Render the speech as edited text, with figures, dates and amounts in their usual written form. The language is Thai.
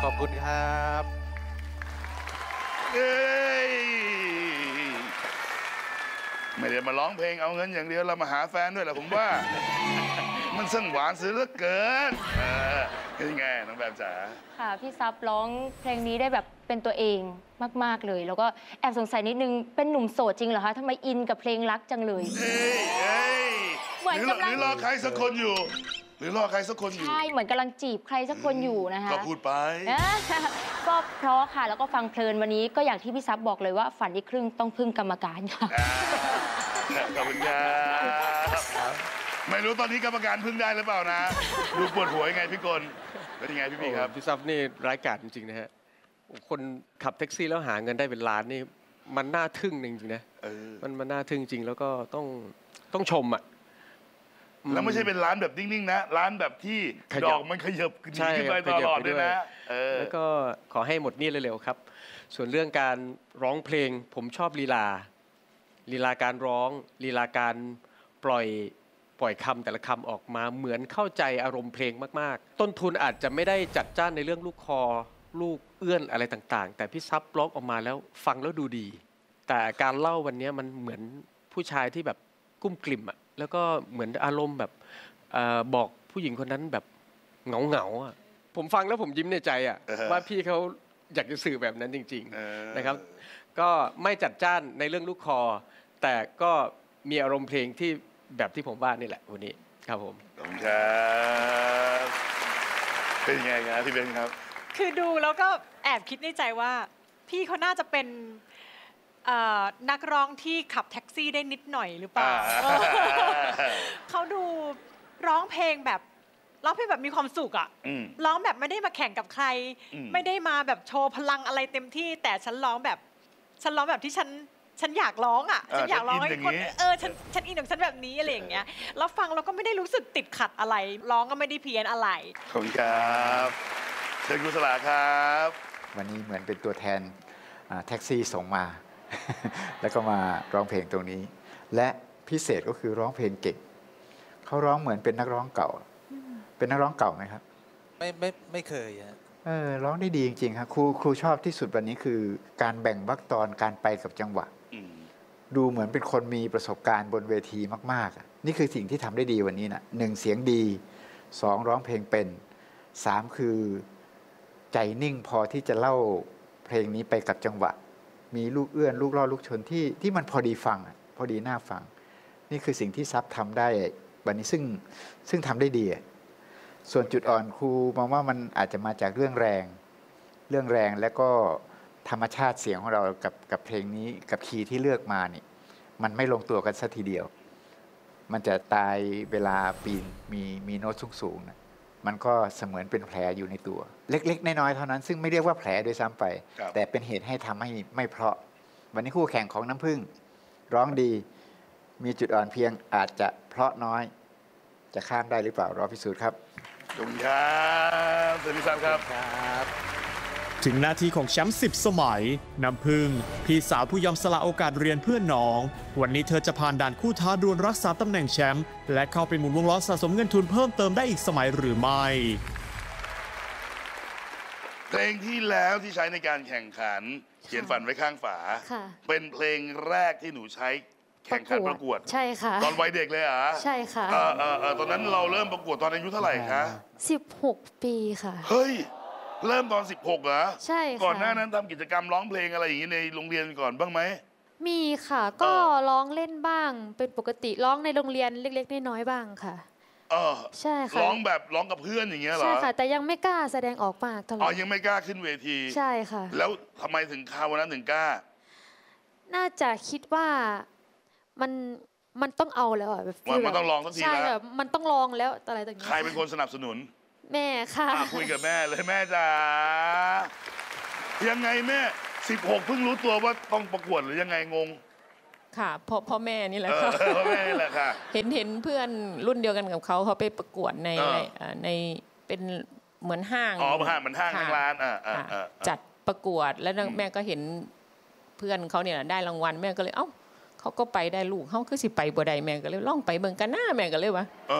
อบคุณครับเอ้ยไม่ได้มาร้องเพลงเอาเงินอย่างเดียวเรามาหาแฟนด้วยแหละผมว่า มันช่างหวานเสียเหลือเกินเป็นไงน้องแบบจ๋าค่ะพี่ซับร้องเพลงนี้ได้แบบเป็นตัวเองมากๆเลยแล้วก็แอบสงสัยนิดนึงเป็นหนุ่มโสดจริงเหรอคะทำไมอินกับเพลงรักจังเลยเหมือนกำลังหรือรอใครสักคนอยู่หรือรอใครสักคนอยู่ใช่เหมือนกำลังจีบใครสักคนอยู่นะคะก็พูดไปก็เพราะค่ะแล้วก็ฟังเพลินวันนี้ก็อย่างที่พี่ซับบอกเลยว่าฝันอีกครึ่งต้องพึ่งกรรมการค่ะขอบคุณครับไม่รู้ตอนนี้กรรมการพึ่งได้หรือเปล่านะดูปวดหัวยังไงพี่กลเป็นยังไงพี่ครับพี่ซับนี่ร้ายกาจจริงๆนะฮะคนขับแท็กซี่แล้วหาเงินได้เป็นล้านนี่มันน่าทึ่งจริงๆนะมันน่าทึ่งจริงแล้วก็ต้องชมอ่ะแล้วไม่ใช่เป็นร้านแบบนิ่งๆนะร้านแบบที่ดอกมันขยับขึ้นไปตลอดด้วยนะแล้วก็ขอให้หมดหนี้เร็วๆครับส่วนเรื่องการร้องเพลงผมชอบลีลาการร้องลีลาการปล่อยคำแต่ละคำออกมาเหมือนเข้าใจอารมณ์เพลงมากๆต้นทุนอาจจะไม่ได้จัดจ้านในเรื่องลูกคอลูกเอื้อนอะไรต่างๆแต่พี่ซับร้องออกมาแล้วฟังแล้วดูดีแต่การเล่าวันนี้มันเหมือนผู้ชายที่แบบกุ้มกลิ่มอะแล้วก็เหมือนอารมณ์แบบบอกผู้หญิงคนนั้นแบบเหงาอ่ะผมฟังแล้วผมยิ้มในใจอ่ะว่าพี่เขาอยากจะสื่อแบบนั้นจริงๆนะครับก็ไม่จัดจ้านในเรื่องลูกคอแต่ก็มีอารมณ์เพลงที่แบบที่ผมว่านี่แหละวันนี้ครับผมขอบคุณครับเป็นยังไงครับพี่เบนครับคือดูแล้วก็แอบคิดในใจว่าพี่เขาน่าจะเป็นนักร้องที่ขับแท็กซี่ได้นิดหน่อยหรือเปล่าเขาดูร้องเพลงแบบมีความสุขอ่ะร้องแบบไม่ได้มาแข่งกับใครไม่ได้มาแบบโชว์พลังอะไรเต็มที่แต่ฉันร้องแบบที่ฉันอยากร้องอ่ะฉันอยากร้องให้คนฉันอินของฉันแบบนี้อะไรอย่างเงี้ยแล้วฟังเราก็ไม่ได้รู้สึกติดขัดอะไรร้องก็ไม่ได้เพี้ยนอะไรขอบคุณครับเชิญคุณสลาครับวันนี้เหมือนเป็นตัวแทนแท็กซี่ส่งมาแล้วก็มาร้องเพลงตรงนี้และพิเศษก็คือร้องเพลงเก่งเขาร้องเหมือนเป็นนักร้องเก่าเป็นนักร้องเก่าไหมครับไม่เคยร้องได้ดีจริงๆครับครูชอบที่สุดวันนี้คือการแบ่งวรรคตอนการไปกับจังหวะดูเหมือนเป็นคนมีประสบการณ์บนเวทีมากๆนี่คือสิ่งที่ทำได้ดีวันนี้นะ1เสียงดี2ร้องเพลงเป็น3คือใจนิ่งพอที่จะเล่าเพลงนี้ไปกับจังหวะมีลูกเอื้อนลูกล่อลูกชนที่มันพอดีฟังพอดีน่าฟังนี่คือสิ่งที่ซับทำได้วันนี้ซึ่งทำได้ดีส่วนจุดอ่อนครูมองว่ามันอาจจะมาจากเรื่องแรงและก็ธรรมชาติเสียงของเรากับเพลงนี้กับคีย์ที่เลือกมานี่มันไม่ลงตัวกันสักทีเดียวมันจะตายเวลาปีนมีโน้ตสูงๆนะมันก็เสมือนเป็นแผลอยู่ในตัวเล็กๆน้อยๆเท่านั้นซึ่งไม่เรียกว่าแผลโดยซ้ำไปแต่เป็นเหตุให้ทำให้ไม่เพราะวันนี้คู่แข่งของน้ำผึ้งร้องดีมีจุดอ่อนเพียงอาจจะเพราะน้อยจะข้ามได้หรือเปล่ารอพิสูจน์ครับขอบคุณครับสวัสดีครับถึงหน้าที่ของแชมป์10 สมัยน้ำพึ่งพี่สาวผู้ยอมสละโอกาสเรียนเพื่อนน้องวันนี้เธอจะผ่านด่านคู่ท้าดวลรักษาตำแหน่งแชมป์และเข้าไปหมุนวงล้อสะสมเงินทุนเพิ่มเติมได้อีกสมัยหรือไม่เพลงที่แล้วที่ใช้ในการแข่งขันเขียนฝันไว้ข้างฝาเป็นเพลงแรกที่หนูใช้แข่งขันประกวดใช่ค่ะตอนวัยเด็กเลยเหรอใช่ค่ะตอนนั้นเราเริ่มประกวดตอนอายุเท่าไหร่คะ 16 ปีค่ะเฮ้ยเริ่มตอน16เหรอใช่ค่ะก่อนหน้านั้นทำกิจกรรมร้องเพลงอะไรอย่างนี้ในโรงเรียนก่อนบ้างไหมมีค่ะก็ร้องเล่นบ้างเป็นปกติร้องในโรงเรียนเล็กๆน้อยๆบ้างค่ะใช่ค่ะร้องกับเพื่อนอย่างเงี้ยเหรอใช่ค่ะแต่ยังไม่กล้าแสดงออกมากเท่าไหร่ยังไม่กล้าขึ้นเวทีใช่ค่ะแล้วทำไมถึงคราววันนั้นถึงกล้าน่าจะคิดว่ามันต้องเอาแล้วมันต้องลองสักทีแล้วใช่แบบมันต้องลองแล้วอะไรต่างๆใครเป็นคนสนับสนุนแม่ค่ะคุยกับแม่เลยแม่จ๋ายังไงแม่16เพิ่งรู้ตัวว่าต้องประกวดหรือยังไงงงค่ะพ่อแม่นี่แหละค่ะพ่อแม่นี่แหละค่ะเห็นเพื่อนรุ่นเดียวกันกับเขาไปประกวดในเป็นเหมือนห้างเหมือนห้างร้านจัดประกวดแล้วแม่ก็เห็นเพื่อนเขาเนี่ยได้รางวัลแม่ก็เลยเขาก็ไปได้ลูกเขาคือสิไปบ่ได้แม่ก็เลยล่องไปเบิ่งกันหน้าแม่ก็เลยว่า